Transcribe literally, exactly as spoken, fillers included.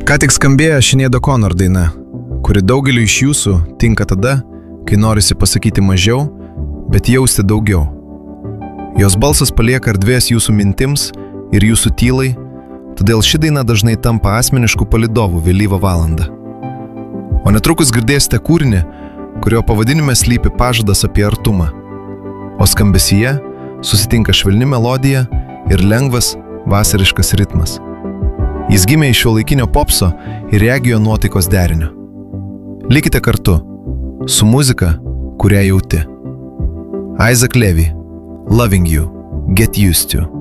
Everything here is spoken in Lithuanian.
Ką tik skambėjo Sinead O'Connor daina, kuri daugeliu iš jūsų tinka tada, kai norisi pasakyti mažiau, bet jausti daugiau. Jos balsas palieka erdvės jūsų mintims ir jūsų tylai, todėl ši daina dažnai tampa asmeniškų palydovų vėlyvą valandą. O netrukus girdėsite kūrinį, kurio pavadinime slypi pažadas apie artumą, o skambesyje susitinka švelni melodija ir lengvas vasariškas ritmas. Jis gimė iš šiuolaikinio popso ir regio nuotaikos derinio. Likite kartu su muzika, kurią jauti. Isaac Levy, Loving You, Get Used To.